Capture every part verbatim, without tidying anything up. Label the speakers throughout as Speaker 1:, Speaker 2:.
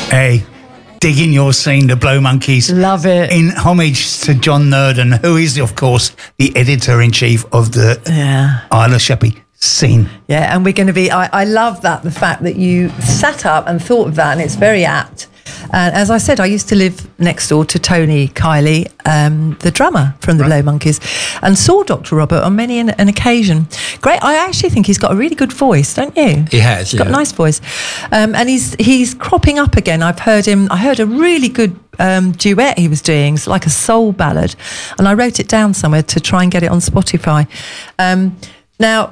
Speaker 1: Hey, digging your scene, the Blow Monkeys.
Speaker 2: Love it.
Speaker 1: In homage to John Nurden, who is, of course, the editor-in-chief of the
Speaker 2: Yeah.
Speaker 1: Isle of Sheppey scene.
Speaker 2: Yeah, and we're going to be, I, I love that, the fact that you sat up and thought of that, and it's very apt. And as I said, I used to live next door to Tony Kiley, um, the drummer from the
Speaker 1: Right.
Speaker 2: Blow Monkeys, and saw Doctor Robert on many an, an occasion. Great. I actually think he's got a really good voice, don't you?
Speaker 3: He has,
Speaker 2: He's got
Speaker 3: yeah.
Speaker 2: a nice voice. Um, and he's he's cropping up again. I've heard him, I heard a really good um, duet he was doing. It's like a soul ballad. And I wrote it down somewhere to try and get it on Spotify. Um, now,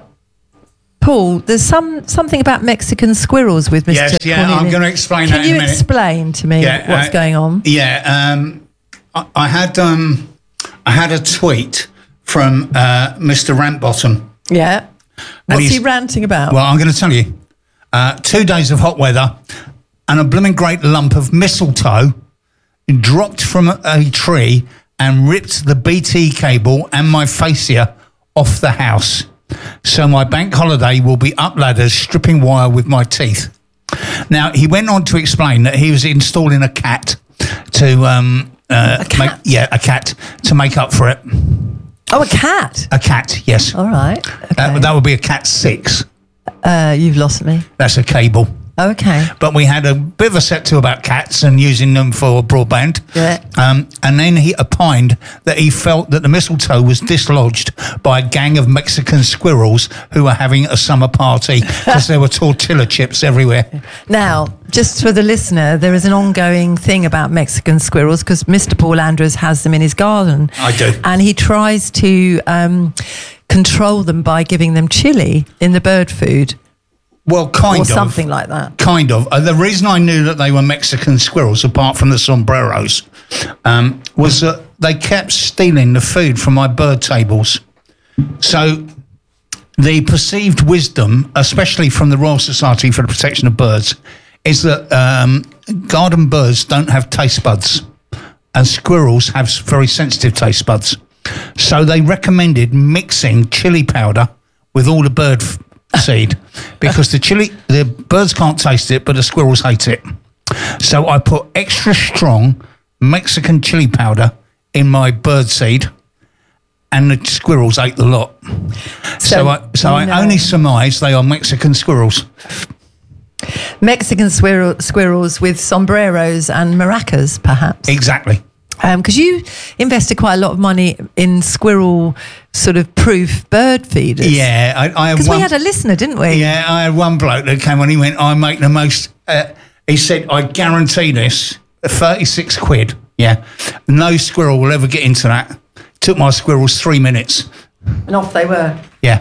Speaker 2: Paul, there's some something about Mexican squirrels with Mister
Speaker 1: Yes, yeah, I'm
Speaker 2: Cornelius.
Speaker 1: going to explain
Speaker 2: Can
Speaker 1: that in a
Speaker 2: you
Speaker 1: minute.
Speaker 2: explain to me
Speaker 1: Yeah,
Speaker 2: what's
Speaker 1: uh,
Speaker 2: going on?
Speaker 1: Yeah, um, I, I had um, I had a tweet from uh, Mister Rantbottom.
Speaker 2: Yeah. What's
Speaker 1: he's-
Speaker 2: he ranting about?
Speaker 1: Well, I'm going to tell you. Uh, two days of hot weather and a blooming great lump of mistletoe dropped from a, a tree and ripped the B T cable and my fascia off the house. So my bank holiday will be up ladders stripping wire with my teeth. Now, he went on to explain that he was installing a cat to... Um, uh,
Speaker 2: A cat?
Speaker 1: Make, yeah, a cat to make up for it.
Speaker 2: oh, a cat.
Speaker 1: A cat, yes.
Speaker 2: All right. Okay.
Speaker 1: Uh, that would be a cat six.
Speaker 2: Uh, you've lost me.
Speaker 1: That's a cable.
Speaker 2: Oh, okay.
Speaker 1: But we had a bit of a set to about cats and using them for broadband.
Speaker 2: Yeah.
Speaker 1: Um, and then he opined that he felt that the mistletoe was dislodged by a gang of Mexican squirrels who were having a summer party because there were tortilla chips everywhere.
Speaker 2: Now, just for the listener, there is an ongoing thing about Mexican squirrels because Mister Paul Andrews has them in his garden.
Speaker 1: I do.
Speaker 2: And he tries to um, control them by giving them chili in the bird food
Speaker 1: Well, kind
Speaker 2: or
Speaker 1: of.
Speaker 2: something like that.
Speaker 1: Kind of. Uh, the reason I knew that they were Mexican squirrels, apart from the sombreros, um, was that they kept stealing the food from my bird tables. So the perceived wisdom, especially from the Royal Society for the Protection of Birds, is that um, garden birds don't have taste buds and squirrels have very sensitive taste buds. So they recommended mixing chili powder with all the bird f- seed because the chili, the birds can't taste it, but the squirrels hate it. So I put extra strong Mexican chili powder in my bird seed, and the squirrels ate the lot. So,
Speaker 2: So,
Speaker 1: I, so I
Speaker 2: no.
Speaker 1: only surmise they are Mexican squirrels.
Speaker 2: Mexican squirrel, squirrels with sombreros and maracas, perhaps.
Speaker 1: Exactly.
Speaker 2: Because you invested quite a lot of money in squirrel sort of proof bird feeders.
Speaker 1: Yeah, I, I have
Speaker 2: Because we
Speaker 1: one.
Speaker 2: had a listener, didn't we?
Speaker 1: Yeah, I had one bloke that came on. He went, "I make the most." Uh, he said, "I guarantee this, thirty-six quid. Yeah, no squirrel will ever get into that." Took my squirrels three minutes.
Speaker 2: And off they were.
Speaker 1: Yeah.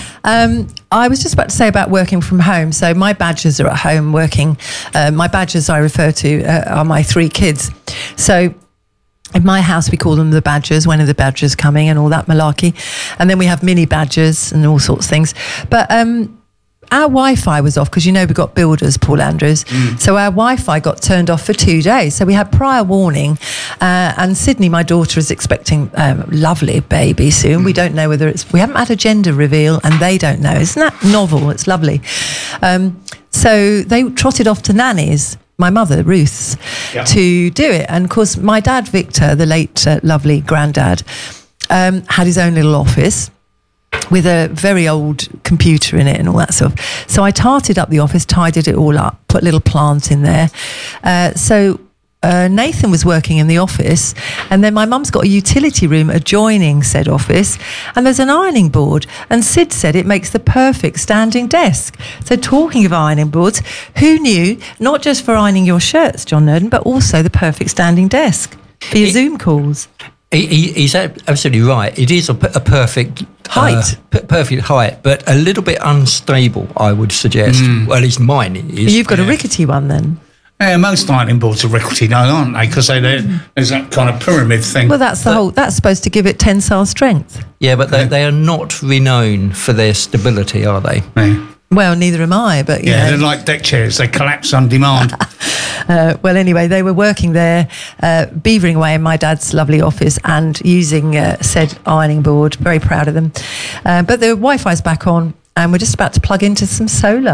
Speaker 2: Um, I was just about to say about working from home. So my badgers are at home working. Uh, my badgers I refer to uh, are my three kids. So in my house, we call them the badgers, when are the badgers coming and all that malarkey. And then we have mini badgers and all sorts of things. But um, our Wi-Fi was off because, you know, we got builders, Paul Andrews. Mm. So our Wi-Fi got turned off for two days. So we had prior warning. Uh, and Sydney, my daughter, is expecting a um, lovely baby soon. Mm. We don't know whether it's... We haven't had a gender reveal and they don't know. Isn't that novel? It's lovely. Um, so they trotted off to nannies, my mother, Ruth's, yeah. to do it. And of course, my dad, Victor, the late uh, lovely granddad, um, had his own little office with a very old computer in it and all that stuff. So I tarted up the office, tidied it all up, put a little plant in there. Uh, so uh, Nathan was working in the office, and then my mum's got a utility room adjoining said office, and there's an ironing board, and Sid said it makes the perfect standing desk. So talking of ironing boards, who knew, not just for ironing your shirts, John Nurden, but also the perfect standing desk for your it, Zoom calls?
Speaker 3: He, he, he's absolutely right. It is a, a perfect
Speaker 2: height,
Speaker 3: uh, p- perfect height, but a little bit unstable, I would suggest. Mm. Well, at least mine is.
Speaker 2: You've got
Speaker 3: yeah.
Speaker 2: a rickety one then.
Speaker 1: Yeah, most ironing boards are rickety, though, aren't they? Because they, there's that kind of pyramid thing.
Speaker 2: Well, that's the but, whole. That's supposed to give it tensile strength.
Speaker 3: Yeah, but they, they are not renowned for their stability, are they?
Speaker 1: Yeah.
Speaker 2: Well, neither am I. But
Speaker 1: yeah,
Speaker 2: know.
Speaker 1: they're like deck chairs; they collapse on demand.
Speaker 2: uh, well, anyway, they were working there, uh, beavering away in my dad's lovely office and using uh, said ironing board. Very proud of them. Uh, but the Wi-Fi's back on, and we're just about to plug into some solar.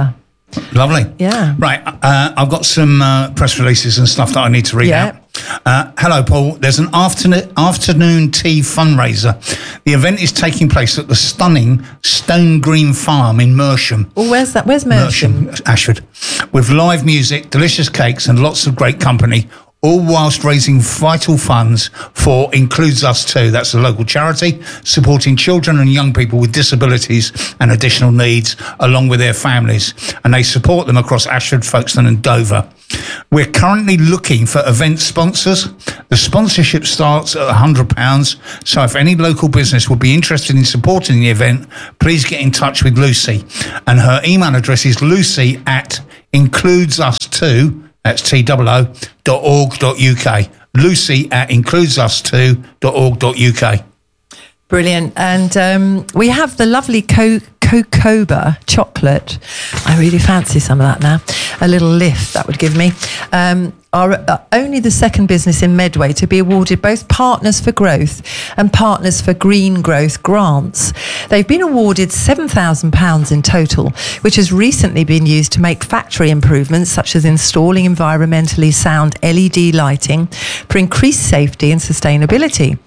Speaker 1: Lovely.
Speaker 2: Yeah.
Speaker 1: Right. Uh, I've got some uh, press releases and stuff that I need to read
Speaker 2: Yeah.
Speaker 1: out. Uh, hello, Paul. There's an afternoon, afternoon tea fundraiser. The event is taking place at the stunning Stone Green Farm in Mersham.
Speaker 2: Well, where's that? Where's Mersham?
Speaker 1: Ashford. With live music, delicious cakes and lots of great company, all whilst raising vital funds for Includes Us Too. That's a local charity supporting children and young people with disabilities and additional needs along with their families. And they support them across Ashford, Folkestone and Dover. We're currently looking for event sponsors. The sponsorship starts at one hundred pounds. So if any local business would be interested in supporting the event, please get in touch with Lucy. And her email address is lucy at includes us too. That's T O O dot org dot U K. Lucy at includes us too dot org dot U K.
Speaker 2: Brilliant. And um, we have the lovely Co- Cocoba chocolate. I really fancy some of that now. A little lift that would give me. Um, are uh, only the second business in Medway to be awarded both Partners for Growth and Partners for Green Growth grants. They've been awarded seven thousand pounds in total, which has recently been used to make factory improvements such as installing environmentally sound L E D lighting for increased safety and sustainability.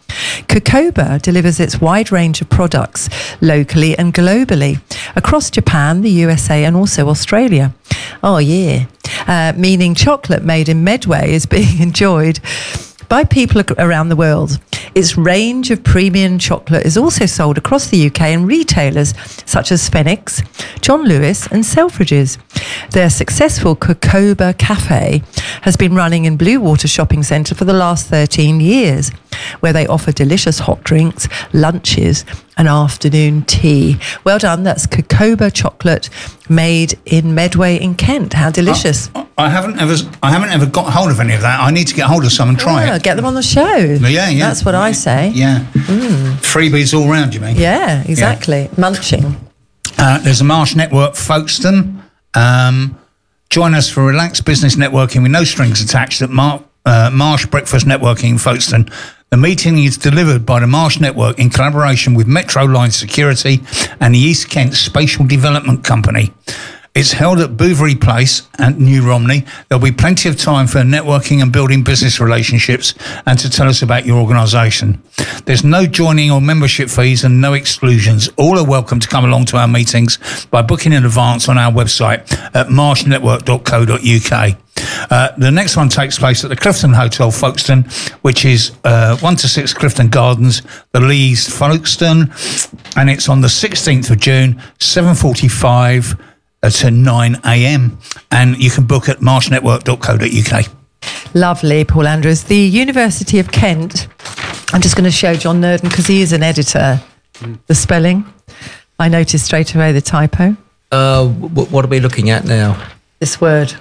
Speaker 2: Cocoba delivers its wide range of products locally and globally across Japan, the U S A and also Australia. Oh yeah, uh, meaning chocolate made in Medway is being enjoyed by people ac- around the world. Its range of premium chocolate is also sold across the U K in retailers such as Phoenix, John Lewis and Selfridges. Their successful Cocoba Cafe has been running in Bluewater Shopping Centre for the last thirteen years, where they offer delicious hot drinks, lunches and afternoon tea. Well done, that's Cocoba chocolate made in Medway in Kent. How delicious.
Speaker 1: I, I haven't ever I haven't ever got hold of any of that. I need to get hold of some and try
Speaker 2: Yeah,
Speaker 1: it.
Speaker 2: get them on the show.
Speaker 1: Yeah, yeah.
Speaker 2: That's what I say.
Speaker 1: Yeah. Mm. Freebies all round, you mean?
Speaker 2: Yeah, exactly. Yeah. Munching.
Speaker 1: Uh, there's a Marsh Network Folkestone. Um, join us for relaxed business networking with no strings attached at Mar- uh, Marsh Breakfast Networking in Folkestone. The meeting is delivered by the Marsh Network in collaboration with Metro Line Security and the East Kent Spatial Development Company. It's held at Bouverie Place and New Romney. There'll be plenty of time for networking and building business relationships and to tell us about your organisation. There's no joining or membership fees and no exclusions. All are welcome to come along to our meetings by booking in advance on our website at marsh network dot co dot U K. Uh, the next one takes place at the Clifton Hotel, Folkestone, which is uh, one to six Clifton Gardens, the Lees, Folkestone, and it's on the sixteenth of June, seven forty-five to nine a.m. and you can book at marsh network dot co dot U K.
Speaker 2: Lovely, Paul Andrews. The University of Kent, I'm just going to show John Nurden because he is an editor. The spelling, I noticed straight away the typo.
Speaker 3: Uh, w- what are we looking at now?
Speaker 2: This word.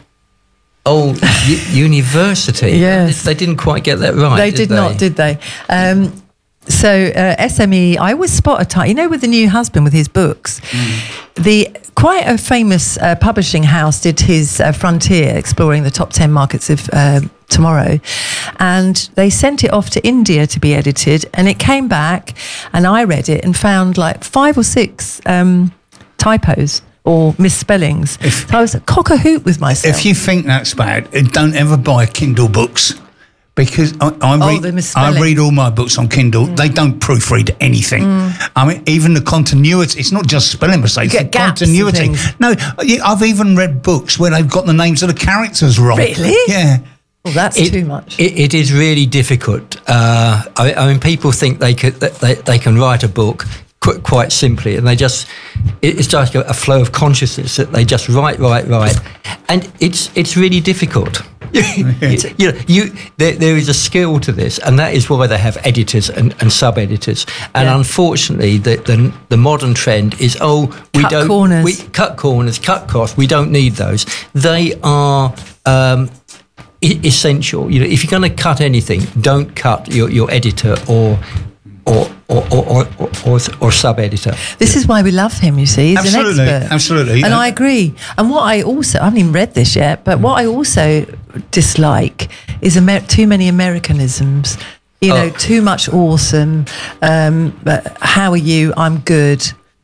Speaker 3: Oh, u- university.
Speaker 2: Yes.
Speaker 3: They didn't quite get that right.
Speaker 2: They
Speaker 3: did,
Speaker 2: did
Speaker 3: they?
Speaker 2: not, did they? Um, so uh, S M E, I always spot a type. You know, with the new husband with his books, mm. the quite a famous uh, publishing house did his uh, Frontier, exploring the top ten markets of uh, tomorrow, and they sent it off to India to be edited, and it came back, and I read it and found like five or six um, typos or misspellings. If, so I was a cock a hoot with myself.
Speaker 1: If you think that's bad, don't ever buy Kindle books. Because I, I,
Speaker 2: oh,
Speaker 1: read, I read all my books on Kindle. Mm. They don't proofread anything. Mm. I mean, even the continuity, it's not just spelling mistakes,
Speaker 2: you get gaps
Speaker 1: continuity.
Speaker 2: And things.
Speaker 1: No, I've even read books where they've got the names of the characters wrong.
Speaker 2: Really?
Speaker 1: Yeah.
Speaker 2: Well, that's
Speaker 3: it,
Speaker 2: too much.
Speaker 3: It, it is really difficult. Uh, I, I mean, people think they could they, they can write a book qu- quite simply, and they just it's just a flow of consciousness that they just write, write, write, and it's it's really difficult. you know, you there, there is a skill to this, and that is why they have editors and, and sub-editors. And yeah. unfortunately, the, the the modern trend is oh we
Speaker 2: cut
Speaker 3: don't
Speaker 2: corners.
Speaker 3: we cut corners, cut costs. We don't need those. They are. Um, essential. You know, if you're going to cut anything, don't cut your, your editor or or or or, or, or, or sub-editor.
Speaker 2: This is why we love him, you see. He's
Speaker 1: absolutely,
Speaker 2: an expert.
Speaker 1: Absolutely.
Speaker 2: And
Speaker 1: yeah.
Speaker 2: I agree. And what I also, I haven't even read this yet, but what I also dislike is Amer- too many Americanisms. You know, oh. too much awesome. Um, but how are you? I'm good.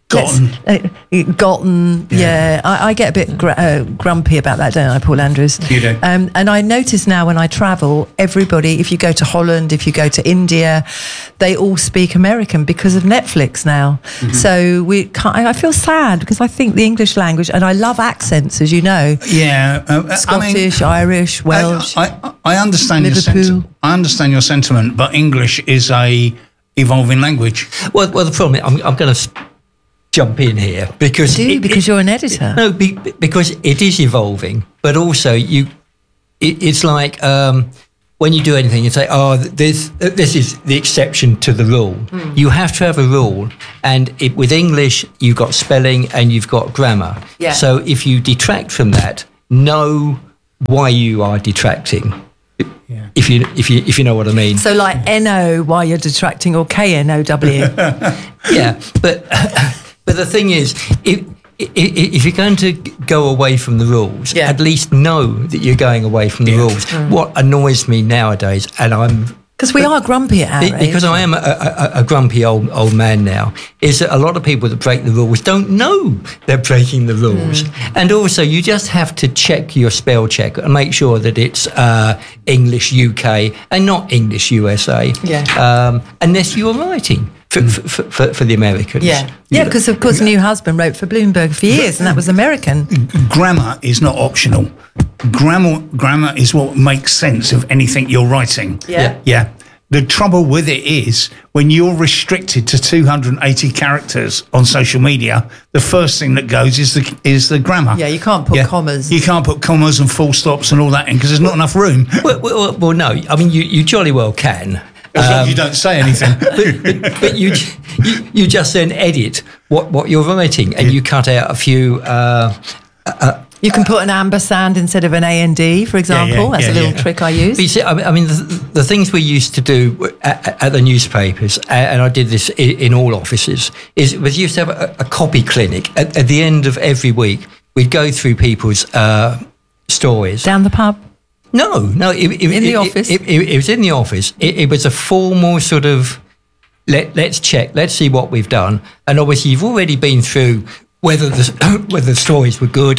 Speaker 1: Gotten.
Speaker 2: Let's- uh, gotten, yeah. I, I get a bit gr- uh, grumpy about that, don't I, Paul Andrews?
Speaker 1: You do.
Speaker 2: Um, and I notice now when I travel, everybody, if you go to Holland, if you go to India, they all speak American because of Netflix now.
Speaker 1: Mm-hmm.
Speaker 2: So we can't, I feel sad because I think the English language, and I love accents, as you know,
Speaker 1: Yeah, uh, I mean,
Speaker 2: Scottish, Irish, Welsh.
Speaker 1: I, I, I understand your
Speaker 2: Liverpool.
Speaker 1: sentiment. I understand your sentiment, but English is a evolving language.
Speaker 3: Well, well, the problem is, I'm, I'm going to jump in here because
Speaker 2: Do
Speaker 3: it-
Speaker 2: because
Speaker 3: it-
Speaker 2: you're an editor.
Speaker 3: No, be, because it is evolving, but also you, it, it's like um, when you do anything, you say, "Oh, this this is the exception to the rule."
Speaker 2: Mm.
Speaker 3: You have to have a rule, and it, with English, you've got spelling and you've got grammar.
Speaker 2: Yeah.
Speaker 3: So if you detract from that, know why you are detracting.
Speaker 1: Yeah.
Speaker 3: If you if you if you know what I mean.
Speaker 2: So like N O while you're detracting, or K N O W.
Speaker 3: Yeah, but but the thing is, if if if you're going to go away from the rules,
Speaker 2: Yeah.
Speaker 3: at least know that you're going away from the
Speaker 1: Yeah.
Speaker 3: rules. What annoys me nowadays, and I'm
Speaker 2: Because we are grumpy at our
Speaker 3: be- because
Speaker 2: age.
Speaker 3: I am a, a, a grumpy old old man now, is that a lot of people that break the rules don't know they're breaking the rules, and also you just have to check your spell check and make sure that it's uh, English U K and not English U S A.
Speaker 2: Yeah.
Speaker 3: Um, unless you're writing for for, for, for the Americans.
Speaker 2: Yeah, yeah, because of course, New Husband wrote for Bloomberg for years, and that was American.
Speaker 1: Grammar is not optional. Grammar, grammar is what makes sense of anything you're writing.
Speaker 2: Yeah.
Speaker 1: Yeah. The trouble with it is when you're restricted to two hundred eighty characters on social media, the first thing that goes is the is the grammar.
Speaker 2: Yeah, you can't put commas.
Speaker 1: You can't put commas and full stops and all that in because there's not enough room.
Speaker 3: Well, well, well, no. I mean, you, you jolly well can.
Speaker 1: As long as you don't say anything.
Speaker 3: But you, you you just then edit what, what you're writing, and you cut out a few. Uh,
Speaker 2: You can put an ampersand instead of an A N D, for example.
Speaker 1: yeah,
Speaker 2: That's
Speaker 1: yeah,
Speaker 2: a little
Speaker 1: yeah.
Speaker 2: trick I
Speaker 3: but
Speaker 2: use.
Speaker 3: you see, I mean, I mean the, the things we used to do at, at the newspapers, and I did this in, in all offices, is we used to have a, a copy clinic at, at the end of every week. We'd go through people's uh, stories.
Speaker 2: Down the pub.
Speaker 3: No, no. It, it,
Speaker 2: In the
Speaker 3: it,
Speaker 2: office?
Speaker 3: It, it, it was in the office. It, it was a formal sort of, let, let's check, let's see what we've done. And obviously you've already been through whether the, whether the stories were good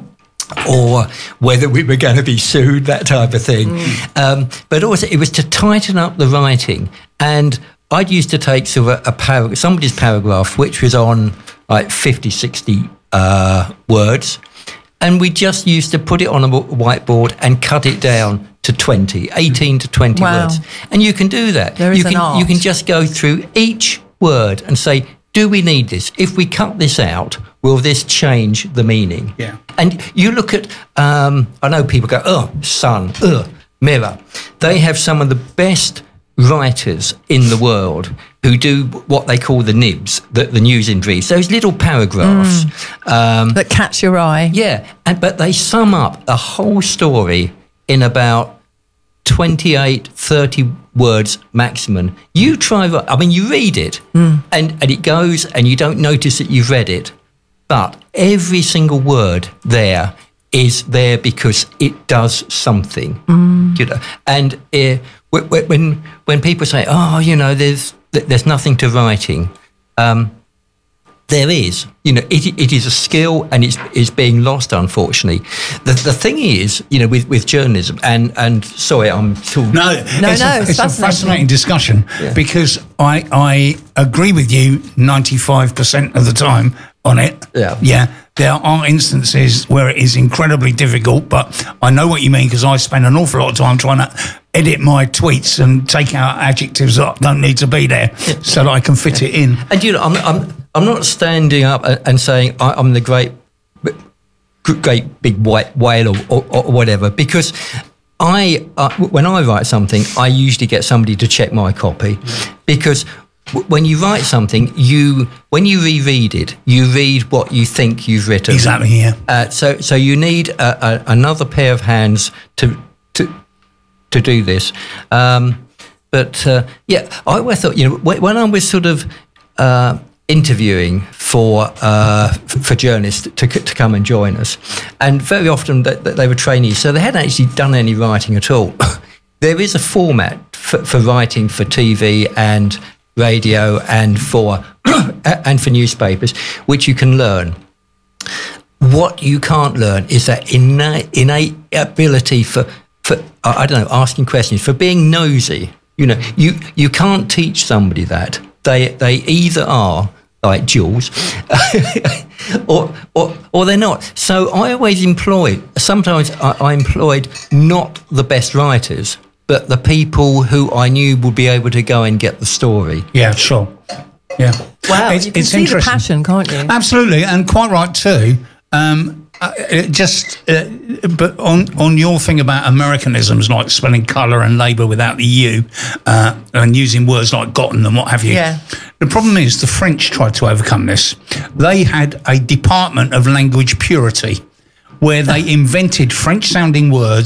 Speaker 3: or whether we were going to be sued, that type of thing.
Speaker 2: Mm.
Speaker 3: Um, but also it was to tighten up the writing. And I'd used to take sort of a, a par- somebody's paragraph, which was on like fifty, sixty uh, words. And we just used to put it on a whiteboard and cut it down to twenty, eighteen to twenty
Speaker 2: Wow.
Speaker 3: words. And you can do that.
Speaker 2: There is
Speaker 3: you
Speaker 2: an
Speaker 3: can
Speaker 2: art.
Speaker 3: you can just go through each word and say, do we need this? If we cut this out, will this change the meaning?
Speaker 1: Yeah.
Speaker 3: And you look at, um, I know people go, oh, sun, ugh, mirror. They have some of the best writers in the world who do what they call the nibs, the, the news in briefs, those little paragraphs. Um,
Speaker 2: That catch your eye.
Speaker 3: yeah, and, but they sum up a whole story in about twenty-eight, thirty words maximum. You try, I mean, you read it and, and it goes and you don't notice that you've read it. But every single word there is there because it does something. You know? And uh, wh- wh- when when people say, oh, you know, there's there's nothing to writing, um, there is. You know, it, it is a skill and it's, it's being lost, unfortunately. The, the thing is, you know, with, with journalism, and, and sorry, I'm talking.
Speaker 1: No,
Speaker 2: No,
Speaker 1: it's,
Speaker 2: no,
Speaker 1: a,
Speaker 2: it's
Speaker 1: it's a
Speaker 2: fascinating.
Speaker 1: fascinating discussion because I I agree with you ninety-five percent of the time on it.
Speaker 3: Yeah.
Speaker 1: Yeah. There are instances where it is incredibly difficult, but I know what you mean because I spend an awful lot of time trying to edit my tweets and take out adjectives that don't need to be there so that I can fit it in.
Speaker 3: And you know, I'm I'm I'm not standing up and and saying I- I'm the great, great big white whale or, or, or whatever, because I uh, when I write something, I usually get somebody to check my copy, because w- when you write something, you when you reread it, you read what you think you've written.
Speaker 1: Exactly, yeah.
Speaker 3: Uh, so so you need a, a, another pair of hands to to to do this. Um, but uh, yeah, I always thought, you know, when when I was sort of uh, interviewing for uh, f- for journalists to c- to come and join us, and very often they, they were trainees, so they hadn't actually done any writing at all. There is a format for, for writing for T V and radio and for and for newspapers, which you can learn. What you can't learn is that innate, innate ability for, for, I don't know, asking questions, for being nosy. You know, you, you can't teach somebody that. They they either are like Jules, or, or or they're not. So I always employ, sometimes I, I employed not the best writers, but the people who I knew would be able to go and get the story.
Speaker 1: Yeah, sure. Yeah.
Speaker 2: Wow,
Speaker 1: It's,
Speaker 2: you can
Speaker 1: it's
Speaker 2: see the
Speaker 1: interesting.
Speaker 2: passion, can't you?
Speaker 1: Absolutely, and quite right too. Um, uh, it just, uh, but on on your thing about Americanisms like spelling colour and labour without the U, uh, and using words like gotten and what have you.
Speaker 2: Yeah.
Speaker 1: The problem is the French tried to overcome this. They had a department of language purity where they invented French-sounding words